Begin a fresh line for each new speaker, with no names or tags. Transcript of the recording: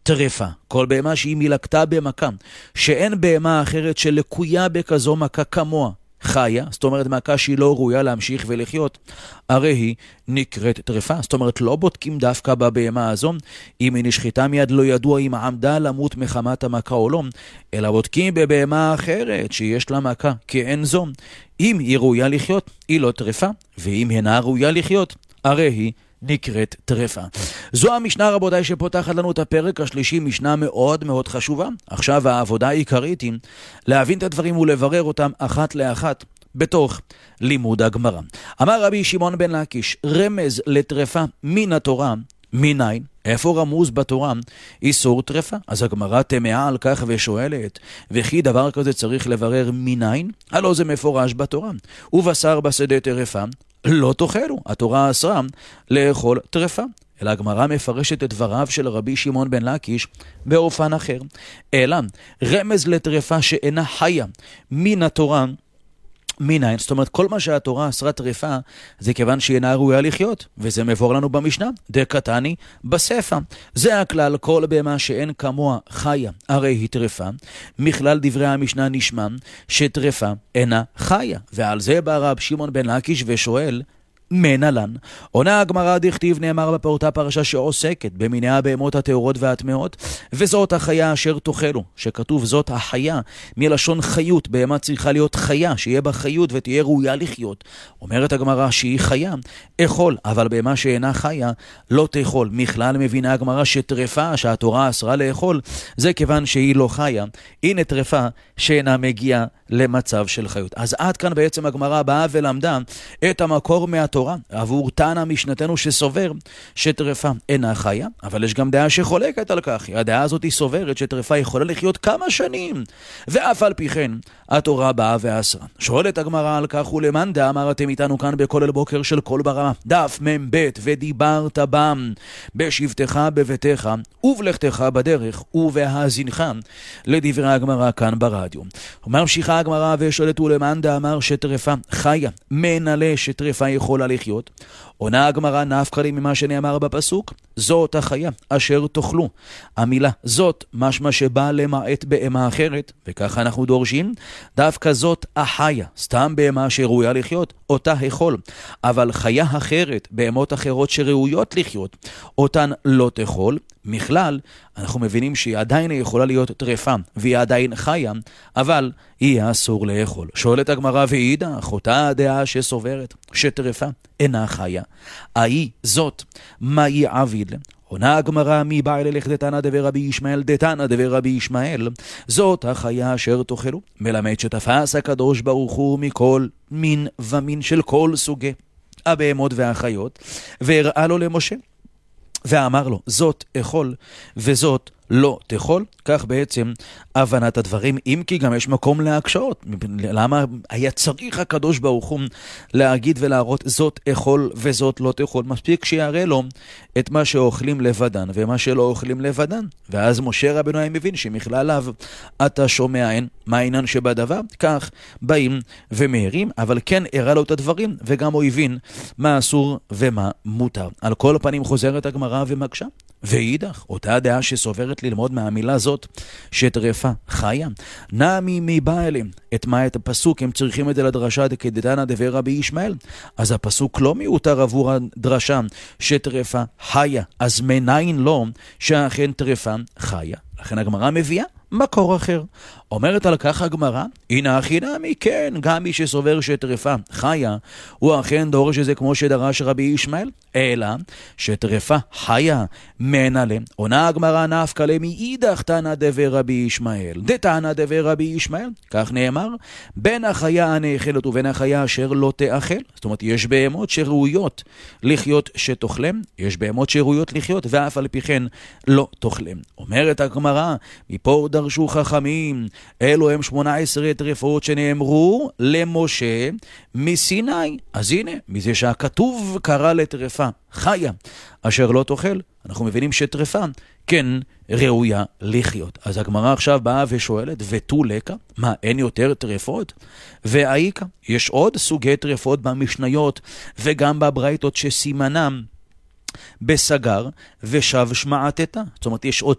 טרפה, כל בהמה שהיא מלקתה במכה, שאין בהמה אחרת שלקויה בכזו מכה כמוה, חיה, זאת אומרת מכה שהיא לא ראויה להמשיך ולחיות, הרי היא נקראת טרפה. זאת אומרת לא בודקים דווקא בבהמה הזו, אם היא נשחטה מיד לא ידוע אם עמדה למות מחמת המכה או לא, אלא בודקים בבהמה אחרת שיש לה מכה כאין זו. אם היא ראויה לחיות, היא לא טרפה, ואם אינה ראויה לחיות, הרי היא נקראת טרפה. זו המשנה רבותיי שפותחת לנו את הפרק השלישי, משנה מאוד מאוד חשובה. עכשיו העבודה העיקרית היא להבין את הדברים ולברר אותם אחת לאחת בתוך לימוד הגמרא. אמר רבי שמעון בן לקיש, רמז לטרפה מן התורה, מניין? איפה רמוז בתורה איסור טרפה? אז הגמרא תמהה על כך ושואלת, וכי דבר כזה צריך לברר מניין? הלא זה מפורש בתורה, ובשר בשדה טרפה לא תאכלו, התורה אסרה לאכול טרפה. אלא הגמרא מפרשת את דבריו של רבי שמעון בן לקיש באופן אחר, אלא רמז לטרפה שאינה חיה מן התורה מניין. זאת אומרת כל מה שהתורה אסרה טרפה זה כיוון שהיא אינה ראויה לחיות, וזה מבואר לנו במשנה דקתני בספר. זה הכלל, כל בהמה שאין כמוה חיה הרי היא טרפה. מכלל דברי המשנה נשמע שטרפה אינה חיה, ועל זה בא רב שמעון בן לקיש ושואל מנלן. עונה הגמרא דכתיב, נאמר באותה פרשה שעוסקת במיני הבהמות הטהורות והטמאות, וזאת החיה אשר תאכלו, שכתוב זאת החיה מלשון חיות, בהמה צריכה להיות חיה, שיהיה בה חיות ותהיה ראויה לחיות. אומרת הגמרא שהיא חיה, אכול, אבל בהמה שאינה חיה לא תאכול. מכלל מבינה הגמרא שטרפה שהתורה אסרה לאכול זה כיוון שהיא לא חיה, הנה טרפה שאינה מגיעה למצב של חיות. אז עד כאן בעצם הגמרא באה ולמדה את המקור מהתורה עבור תנא משנתנו שסובר שטרפה אינה חיה, אבל יש גם דעה שחולקת על כך. הדעה הזאת היא סוברת שטרפה יכולה לחיות כמה שנים, ואף על פי כן התורה באה ואסרה. שואלת הגמרא על כך, ולמאן דאמרתם איתנו כאן בכולל בוקר של כל ברמה, דף מ"ב, ודיברת בם בשבתך בביתך ובלכתך בדרך ובהאזינך לדברי הגמרא כאן ברדיו. ממשיכה הגמרא ושואלת, ולמאן דאמר שטרפה חיה, מנלה שטרפה יכולה לחיות? עונה הגמרא, נפקא לי ממה שנאמר בפסוק, זאת החיה אשר תאכלו. המילה זאת משמע שבא למעט בהמה אחרת, וככה אנחנו דורשים, דווקא זאת החיה, סתם בהמה שראויה לחיות, אותה אכול. אבל חיה אחרת, בהמות אחרות שראויות לחיות, אותן לא תאכול. מכלל, אנחנו מבינים שהיא עדיין יכולה להיות טרפה, והיא עדיין חיה, אבל היא אסור לאכול. שואלת הגמרא, ואידך, אותה הדעה שסוברת שטרפה אינה חיה, האי זאת מהי עביד? עונה הגמרא, מי בא אלך דתנא דבר רבי ישמעאל, דתנא דבר רבי ישמעאל, זאת החיה אשר תאכלו. מלמד שתפס הקדוש ברוך הוא מכל מין ומין של כל סוגי הבהמות והחיות, והראה לו למשה ואמר לו, זאת אכול וזאת לא תאכול. כך בעצם הבנת הדברים, אם כי גם יש מקום להקשות. למה היה צריך הקדוש ברוך הוא להגיד ולהראות זאת אכול וזאת לא תאכול? מספיק שיראה לו את מה שאוכלים לבדן ומה שלא אוכלים לבדן, ואז משה רבנו היה מבין שמכלליו אתה שומע אין מה העניין שבדבר. כך באים ומהירים, אבל כן הראה לו את הדברים, וגם הוא הבין מה אסור ומה מותר. על כל פנים חוזרת הגמרא ומקשה, ואידך, אותה דעה שסוברת ללמוד מהמילה זאת שטרפה חיה, נמי מבא אליהם את הפסוק, הם צריכים את זה לדרשה דקדתנא דבר רבי ישמעאל. אז הפסוק לא מיותר עבור הדרשה שטרפה חיה, אז מניין לא שאכן טרפה חיה? לכן הגמרא מביאה מקור אחר. אומרת על כך הגמרא, הנה הכי נמי, כן, גם מי שסובר שטרפה חיה, הוא אכן דורש שזה כמו שדרש רבי ישמעאל, אלא שטרפה חיה מנלה. עונה הגמרא, נפקא לי מאידך תנא דבר רבי ישמעאל, דתנא דבר רבי ישמעאל, כך נאמר, בין החיה הנאכלת ובין החיה אשר לא תאכל. זאת אומרת, יש בהמות שראויות לחיות שתאכלם, יש בהמות שראויות לחיות ואף על פי כן לא תאכלם. אומרת הגמרא, מפה דרשו חכמים, אלו הם 18 טרפות שנאמרו למשה מסיני. אז הנה, מזה שהכתוב קרא לטרפה חיה אשר לא תאכל, אנחנו מבינים שטרפה כן ראויה לחיות. אז הגמרא עכשיו באה ושואלת, ותו לקה, מה, אין יותר טרפות? והאיקה, יש עוד סוגי טרפות במשניות וגם בברייתות שסימנם בסגר ושב שמעתתה. זאת אומרת, יש עוד